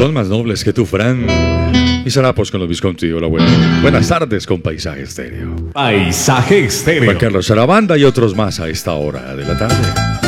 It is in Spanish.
son más nobles que tu Fran. Mis harapos con los Visconti. Hola, buenas tardes con Paisaje Estéreo. Paisaje Estéreo. Juan Carlos Sarabanda y otros más a esta hora de la tarde.